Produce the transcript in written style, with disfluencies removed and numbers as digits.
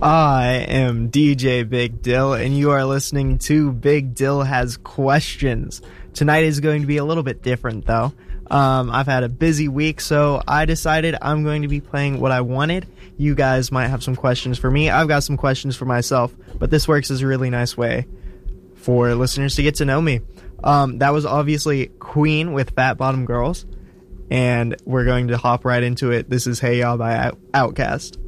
I am DJ Big Dill, and you are listening to Big Dill Has Questions. Tonight is going to be a little bit different, though. I've had a busy week, so I decided I'm going to be playing what I wanted. You guys might have some questions for me. I've got some questions for myself, but this works as a really nice way for listeners to get to know me. That was obviously Queen with Fat Bottom Girls, and we're going to hop right into it. This is Hey Ya by Outkast.